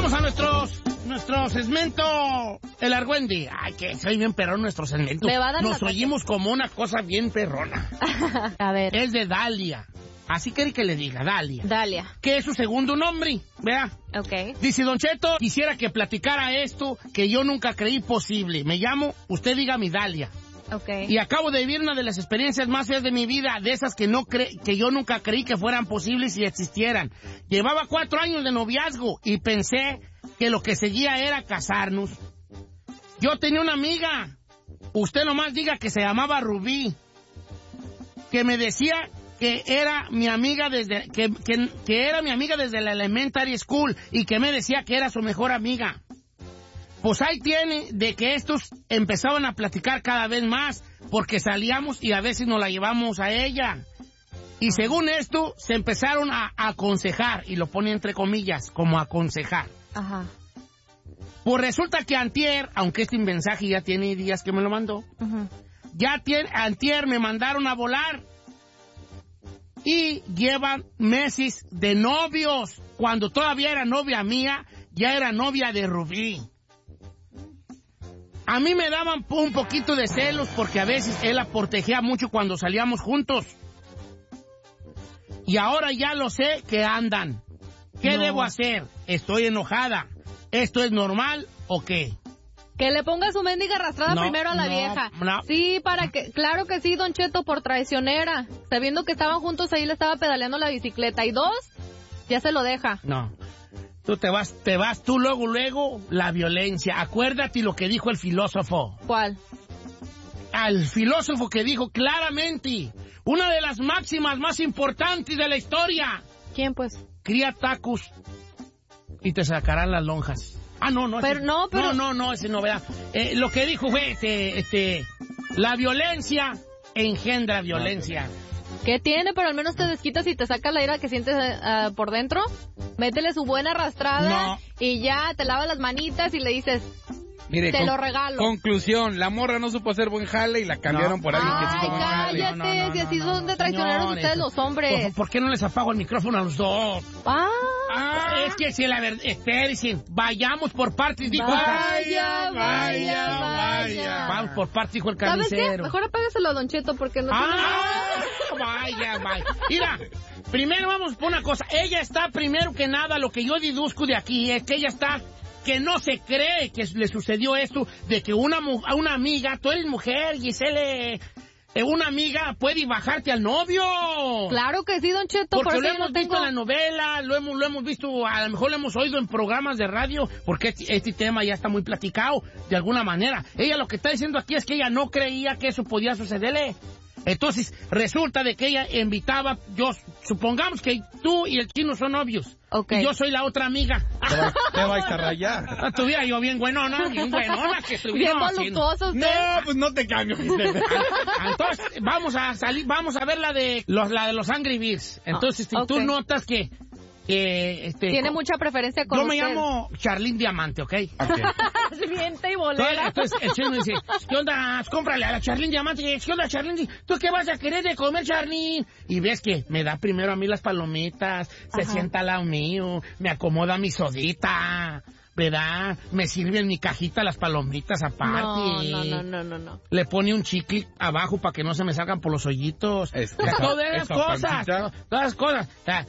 Vamos a nuestro segmento, el argüendi. Ay, que soy bien perrón nuestro segmento. Nos oímos como una cosa bien perrona. A ver. Es de Dalia. Así quiere que le diga, Dalia. Dalia. Que es su segundo nombre, ¿verdad? Ok. Dice, Don Cheto, quisiera que platicara esto que yo nunca creí posible. Me llamo, usted diga mi Dalia. Okay. Y acabo de vivir una de las experiencias más feas de mi vida, de esas que que yo nunca creí que fueran posibles y existieran. Llevaba 4 años de noviazgo y pensé que lo que seguía era casarnos. Yo tenía una amiga, usted nomás diga que se llamaba Rubí, que me decía que era mi amiga desde que era mi amiga desde la elementary school y que me decía que era su mejor amiga. Pues ahí tiene de que estos empezaban a platicar cada vez más porque salíamos y a veces nos la llevamos a ella. Y según esto, se empezaron a aconsejar, y lo pone entre comillas, como aconsejar. Ajá. Pues resulta que antier, aunque este mensaje ya tiene días que me lo mandó, antier me mandaron a volar. Y llevan meses de novios. Cuando todavía era novia mía, ya era novia de Rubí. A mí me daban un poquito de celos porque a veces él la protegía mucho cuando salíamos juntos. Y ahora ya lo sé que andan. ¿Qué debo hacer? Estoy enojada. ¿Esto es normal o qué? Que le ponga su mendiga arrastrada primero a la vieja. No. Sí, claro que sí, Don Cheto, por traicionera. Sabiendo que estaban juntos, ahí le estaba pedaleando la bicicleta. Y 2, ya se lo deja. No. Tú te vas tú luego, la violencia. Acuérdate lo que dijo el filósofo. ¿Cuál? Al filósofo que dijo claramente, una de las máximas más importantes de la historia. ¿Quién, pues? Cría tacos y te sacarán las lonjas. Ah, no, pero ese no, ¿verdad? Lo que dijo fue, la violencia engendra violencia. ¿Qué tiene? Pero al menos te desquitas y te sacas la ira que sientes por dentro. Métele su buena arrastrada y ya te lavas las manitas y le dices, mire, te lo regalo. Conclusión, la morra no supo hacer buen jale y la cambiaron por alguien que hizo buen jale. Cállate, si así son de traicioneros ustedes los hombres. ¿Por qué no les apago el micrófono a los dos? Es que si la verdad, dicen, vayamos por partes, dijo. Vaya. Vamos por partes, dijo el carnicero. ¿Sabes qué? Mejor apágaselo a Don Cheto porque no vaya. Mira, primero vamos por una cosa. Ella está, primero que nada, lo que yo deduzco de aquí es que ella está, que no se cree que le sucedió esto, de que a una amiga, tú eres mujer, Giselle, una amiga puede bajarte al novio. Claro que sí, Don Cheto. Porque lo hemos visto en la novela, lo hemos visto, a lo mejor lo hemos oído en programas de radio, porque este tema ya está muy platicado, de alguna manera. Ella lo que está diciendo aquí es que ella no creía que eso podía sucederle. Entonces, resulta de que ella invitaba, supongamos que tú y el chino son novios. Okay. Y yo soy la otra amiga. Te vais a rayar. Estuviera yo bien buenona que estuviera. Bien voluptuoso usted. No, pues no te cambio. Entonces, vamos a ver la de los Angry Birds. Entonces, si tú notas que tiene mucha preferencia con yo usted. me llamo Charlín Diamante, ¿ok? Miente y bolera. Entonces el chino dice, ¿qué onda? Cómprale a la Charlín Diamante. ¿Qué onda, Charlín? ¿Tú qué vas a querer de comer, Charlín? Y ves que me da primero a mí las palomitas, se sienta al lado mío, me acomoda mi sodita, ¿verdad? Me sirve en mi cajita las palomitas aparte. No. Le pone un chicle abajo para que no se me salgan por los hoyitos. Todas las cosas.